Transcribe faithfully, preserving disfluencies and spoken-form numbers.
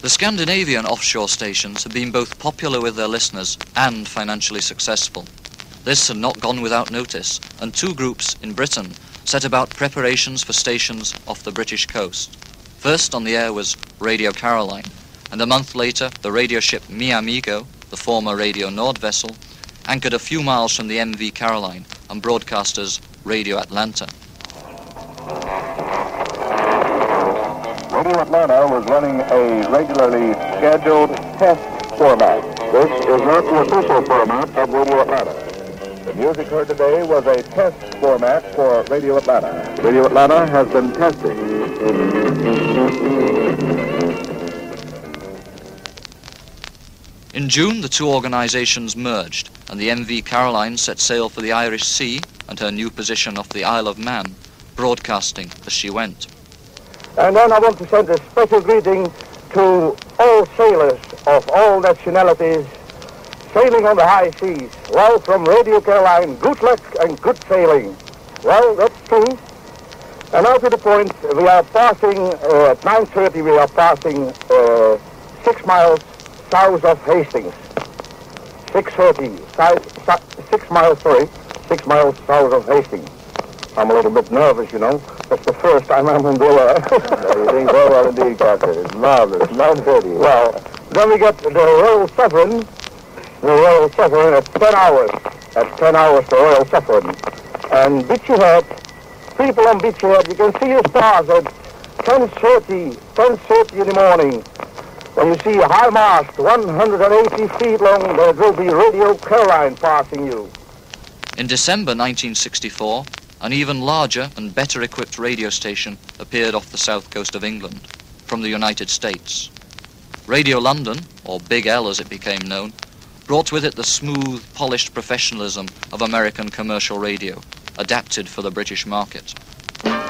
The Scandinavian offshore stations have been both popular with their listeners and financially successful. This had not gone without notice, and two groups in Britain set about preparations for stations off the British coast. First on the air was Radio Caroline, and a month later the radio ship Mi Amigo, the former Radio Nord vessel, anchored a few miles from the M V Caroline and broadcasters Radio Atlanta. Radio Atlanta was running a regularly scheduled test format. This is not the official format of Radio Atlanta. The music heard today was a test format for Radio Atlanta. Radio Atlanta has been testing. In June, the two organizations merged, and the M V Caroline set sail for the Irish Sea and her new position off the Isle of Man, broadcasting as she went. And then I want to send a special greeting to all sailors of all nationalities sailing on the high seas. Well, from Radio Caroline, good luck and good sailing. Well, that's true. And now to the point, we are passing, uh, at nine thirty, we are passing uh, six miles south of Hastings. six thirty, six miles, sorry, six miles south of Hastings. I'm a little bit nervous, you know. That's the first time I'm on board. No, you think very well indeed, Captain. It's marvelous. nine thirty. Well, then we get the Royal Sovereign, the Royal Sovereign at ten hours. At ten hours, the Royal Sovereign. And Beachy Head, people on Beachy Head, you can see the stars at ten thirty, ten thirty in the morning. When you see a high mast, one hundred eighty feet long, there will be Radio Caroline passing you. In December nineteen sixty-four, an even larger and better equipped radio station appeared off the south coast of England, from the United States. Radio London, or Big L as it became known, brought with it the smooth, polished professionalism of American commercial radio, adapted for the British market.